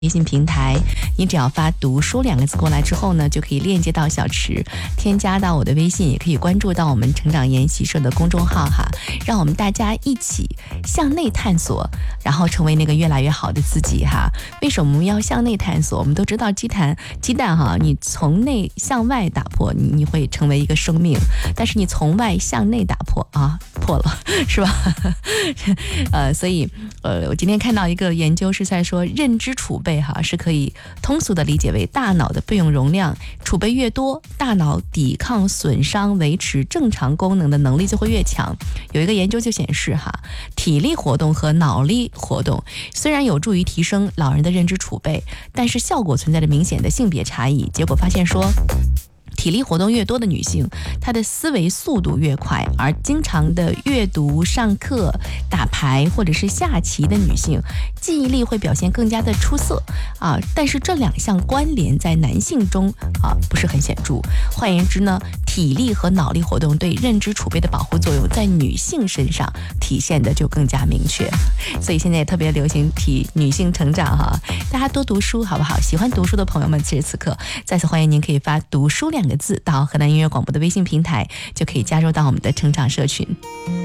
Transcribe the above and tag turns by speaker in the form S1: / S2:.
S1: 微信平台，你只要发读书2个字过来之后呢，就可以链接到小池，添加到我的微信，也可以关注到我们成长研习社的公众号哈，让我们大家一起向内探索，然后成为那个越来越好的自己哈。为什么我们要向内探索？我们都知道鸡蛋哈，你从内向外打破，你会成为一个生命，但是你从外向内打破啊，破了是吧？所以我今天看到一个研究是在说认知储备是可以通俗的理解为大脑的备用容量，储备越多，大脑抵抗损伤、维持正常功能的能力就会越强。有一个研究就显示体力活动和脑力活动虽然有助于提升老人的认知储备，但是效果存在着明显的性别差异。结果发现说，体力活动越多的女性，她的思维速度越快，而经常的阅读、上课、打牌或者是下棋的女性，记忆力会表现更加的出色但是这2项关联在男性中不是很显著。换言之呢，体力和脑力活动对认知储备的保护作用在女性身上体现的就更加明确。所以现在也特别流行提女性成长大家多读书好不好？喜欢读书的朋友们，此时此刻再次欢迎您可以发读书2个字到河南音乐广播的微信平台，就可以加入到我们的成长社群。